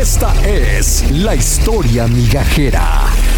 Esta es la historia migajera.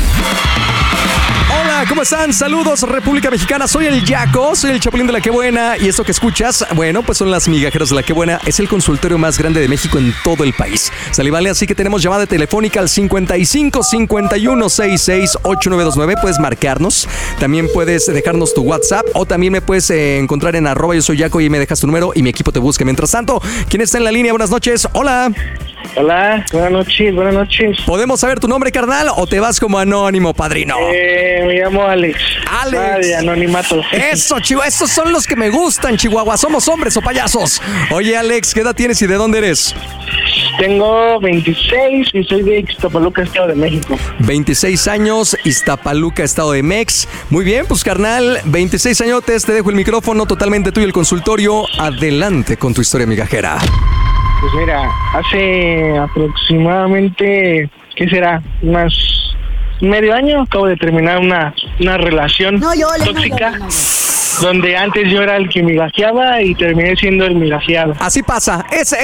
Hola, ¿cómo están? Saludos, República Mexicana. Soy el Yaco, soy el Chapulín de La Qué Buena. Y esto que escuchas, bueno, pues son las migajeras de La Qué Buena. Es el consultorio más grande de México en todo el país. ¿Sale, vale? Así que tenemos llamada telefónica al 55 51 66 8929. Puedes marcarnos. También puedes dejarnos tu WhatsApp. O también me puedes encontrar en @ yo soy Yaco y me dejas tu número y mi equipo te busca. Mientras tanto, ¿quién está en la línea? Buenas noches. Hola. Hola, buenas noches. ¿Podemos saber tu nombre, carnal, o te vas como anónimo, padrino? Me llamo Alex. Alex. De anonimato. Eso, Chihuahua, estos son los que me gustan, Chihuahua. ¿Somos hombres o payasos? Oye, Alex, ¿qué edad tienes y de dónde eres? Tengo 26 y soy de Iztapaluca, Estado de México. 26 años, Iztapaluca, Estado de Mex. Muy bien, pues, carnal, 26 añotes, te dejo el micrófono totalmente tuyo, el consultorio. Adelante con tu historia migajera. Pues mira, hace aproximadamente, ¿qué será? Unas medio año acabo de terminar una relación tóxica. Donde antes yo era el que migajeaba y terminé siendo el migajeado. Así pasa. Esa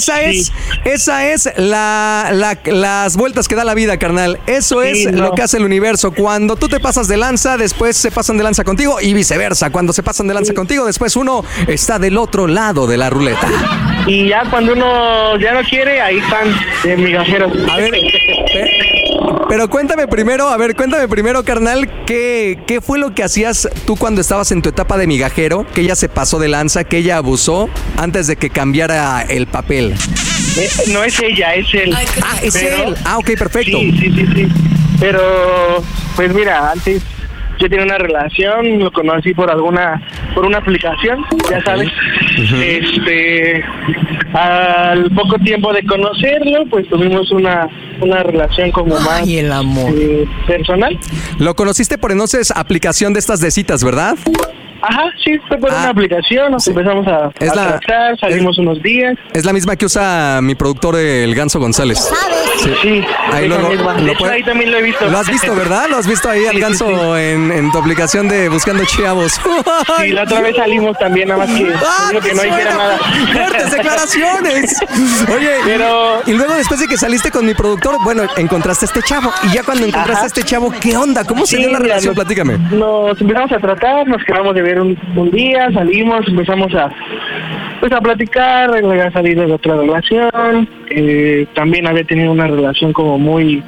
es las vueltas que da la vida, carnal. Eso es lo que hace el universo. Cuando tú te pasas de lanza, después se pasan de lanza contigo y viceversa. Cuando se pasan de lanza contigo, después uno está del otro lado de la ruleta. Y ya cuando uno ya no quiere, ahí están de migajeros. A ver, pero cuéntame primero, carnal, ¿qué fue lo que hacías tú cuando estabas en tu etapa de migajero? Que ella se pasó de lanza, que ella abusó antes de que cambiara el papel. No es ella, es él. Es él. Ok, perfecto. Sí. Pero, pues mira, antes yo tenía una relación, lo conocí por una aplicación, ya sabes. Al poco tiempo de conocerlo, pues tuvimos una relación como más el amor. Personal. Lo conociste por entonces aplicación de estas de citas, ¿verdad? Ajá, sí, fue por una aplicación, nos empezamos a tratar, salimos unos días. Es la misma que usa mi productor, el Ganso González. Sí. Ahí ahí también lo he visto. Lo has visto, ¿verdad? Lo has visto ahí al Ganso. Sí. En tu aplicación de Buscando Chavos. Sí, la otra vez salimos también, nada más que no hiciera nada. ¡Fuertes declaraciones! Oye, pero y luego después de que saliste con mi productor, bueno, encontraste a este chavo. Y ya cuando encontraste a este chavo, ¿qué onda? ¿Cómo se dio la relación? Platícame. Nos empezamos a tratar, nos quedamos de ver un día, salimos, empezamos a platicar, a salir de otra relación. También había tenido una relación como muy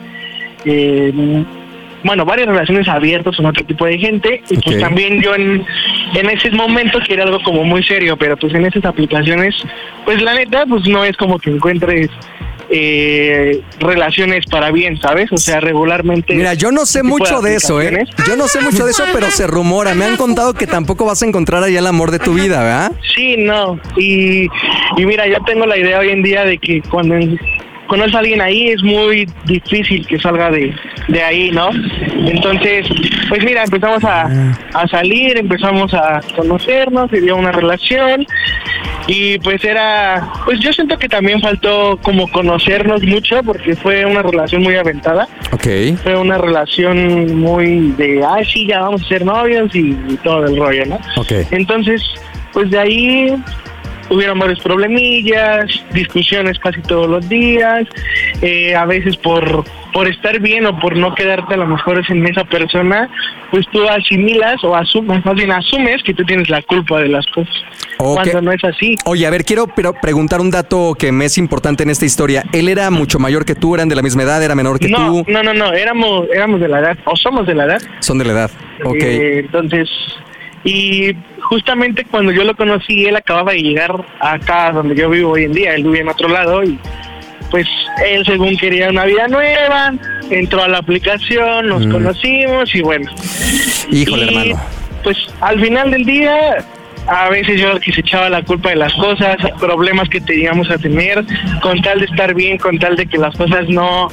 varias relaciones abiertas con otro tipo de gente. Y pues también yo en ese momento quería algo como muy serio, pero pues en esas aplicaciones, pues la neta, pues no es como que encuentres relaciones para bien, ¿sabes? O sea, regularmente... Mira, yo no sé mucho de eso, Yo no sé mucho de eso, pero se rumora. Me han contado que tampoco vas a encontrar allá el amor de tu vida, ¿verdad? Sí, no. Y mira, yo tengo la idea hoy en día de que cuando conoces a alguien ahí es muy difícil que salga de ahí, ¿no? Entonces, pues mira, empezamos a salir, empezamos a conocernos, se dio una relación. Y pues yo siento que también faltó como conocernos mucho porque fue una relación muy aventada. Fue una relación muy de, sí, ya vamos a ser novios y todo el rollo, ¿no? Entonces, pues de ahí hubieron varios problemillas, discusiones casi todos los días, a veces por estar bien o por no quedarte a lo mejor en esa persona, pues tú asimilas o asumes que tú tienes la culpa de las cosas. Cuando no es así. Oye, a ver, quiero preguntar un dato que me es importante en esta historia. ¿Él era mucho mayor que tú? ¿Eran de la misma edad? ¿Era menor que tú? No, éramos de la edad, o somos de la edad. Son de la edad, entonces, y justamente cuando yo lo conocí, él acababa de llegar acá donde yo vivo hoy en día. Él vivía en otro lado y pues él según quería una vida nueva, entró a la aplicación, nos conocimos y bueno. Híjole, hermano. Pues al final del día, a veces yo que se echaba la culpa de las cosas, problemas que teníamos a tener, con tal de estar bien, con tal de que las cosas no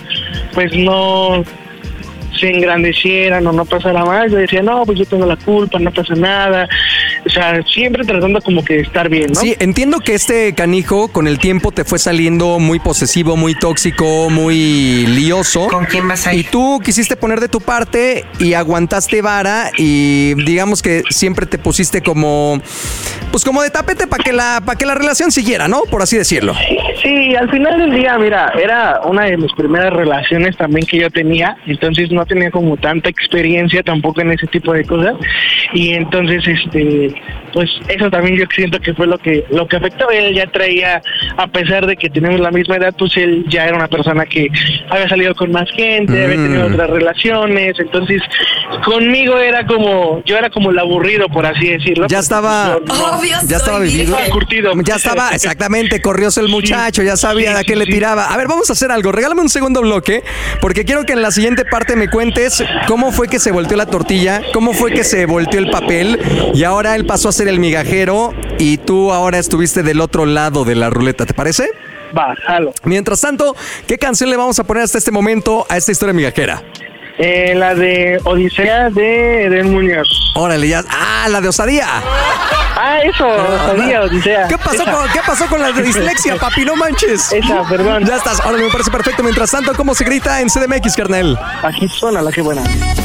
se engrandecieran o no pasara más. Yo decía, no, pues yo tengo la culpa, no pasa nada. o sea, siempre tratando como que de estar bien, ¿no? Sí, entiendo que este canijo con el tiempo te fue saliendo muy posesivo, muy tóxico, muy lioso. ¿Con quién vas a Y ir? tú quisiste poner de tu parte y aguantaste vara y digamos que siempre te pusiste como, pues como de tapete para que la relación siguiera, ¿no? Por así decirlo. Sí, al final del día, mira, era una de mis primeras relaciones también que yo tenía, entonces no tenía como tanta experiencia tampoco en ese tipo de cosas, y entonces, pues eso también yo siento que fue lo que afectó. Él ya traía, a pesar de que tenemos la misma edad, pues él ya era una persona que había salido con más gente, había tenido otras relaciones, entonces conmigo yo era como el aburrido, por así decirlo. Ya estaba, ya estaba vivido. Curtido. Ya estaba, exactamente, corrióse el muchacho, ya sabía a qué le tiraba. A ver, vamos a hacer algo. Regálame un segundo bloque, porque quiero que en la siguiente parte me cuentes cómo fue que se volteó la tortilla, cómo fue que se volteó el papel, y ahora él pasó a ser el migajero y tú ahora estuviste del otro lado de la ruleta, ¿te parece? Va, jalo. Mientras tanto, ¿qué canción le vamos a poner hasta este momento a esta historia migajera? La de Odisea de Eden Muñoz. Órale, ya. Ah, la de Osadía. Ah, eso, Odisea. ¿Qué pasó con la de dislexia, papi? No manches. Esa, perdón. Ya estás. Ahora me parece perfecto. Mientras tanto, ¿cómo se grita en CDMX, carnal? Aquí suena la que buena.